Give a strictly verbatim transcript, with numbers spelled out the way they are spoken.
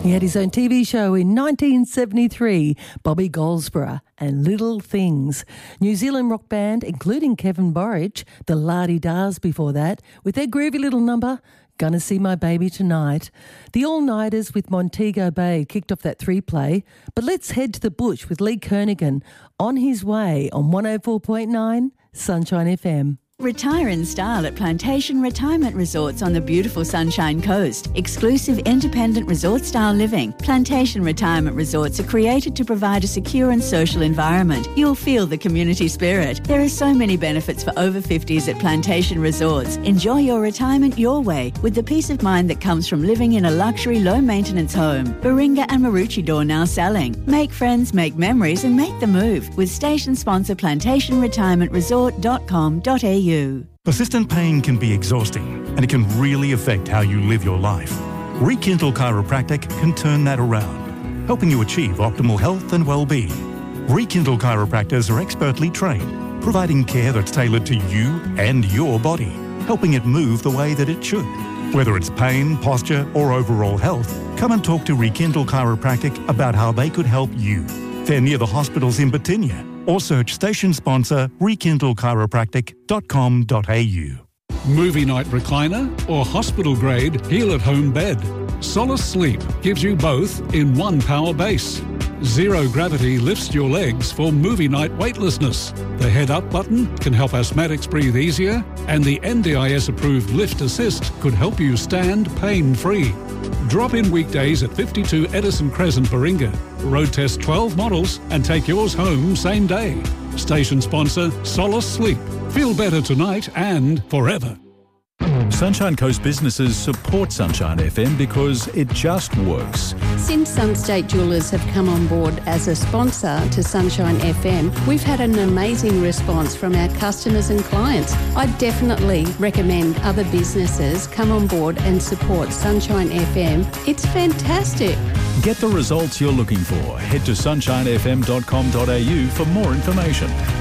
He had his own T V show in nineteen seventy-three, Bobby Goldsborough and Little Things. New Zealand rock band, including Kevin Borich, the La-Di-Dahs before that, with their groovy little number, Gonna See My Baby Tonight. The All-Nighters with Montego Bay kicked off that three-play, but let's head to the bush with Lee Kernaghan on his way on one oh four point nine Sunshine F M. Retire in style at Plantation Retirement Resorts on the beautiful Sunshine Coast. Exclusive independent resort-style living. Plantation Retirement Resorts are created to provide a secure and social environment. You'll feel the community spirit. There are so many benefits for over fifties at Plantation Resorts. Enjoy your retirement your way with the peace of mind that comes from living in a luxury, low-maintenance home. Baringa and Maroochydore now selling. Make friends, make memories and make the move with station sponsor plantation retirement resort dot com dot a u. Persistent pain can be exhausting and it can really affect how you live your life. Rekindle Chiropractic can turn that around, helping you achieve optimal health and well-being. Rekindle chiropractors are expertly trained, providing care that's tailored to you and your body, helping it move the way that it should. Whether it's pain, posture or overall health, come and talk to Rekindle Chiropractic about how they could help you. They're near the hospitals in Batinia, or search station sponsor rekindle chiropractic dot com dot a u. Movie night recliner or hospital grade heal at home bed. Solace Sleep gives you both in one power base. Zero gravity lifts your legs for movie night weightlessness. The head up button can help asthmatics breathe easier, and the N D I S approved lift assist could help you stand pain free. Drop in weekdays at fifty-two Edison Crescent, Baringa. Road test twelve models and take yours home same day. Station sponsor Solace Sleep. Feel better tonight and forever. Sunshine Coast businesses support Sunshine F M because it just works. Since Sunstate Jewellers have come on board as a sponsor to Sunshine F M, we've had an amazing response from our customers and clients. I definitely recommend other businesses come on board and support Sunshine F M. It's fantastic. Get the results you're looking for. Head to sunshine f m dot com dot a u for more information.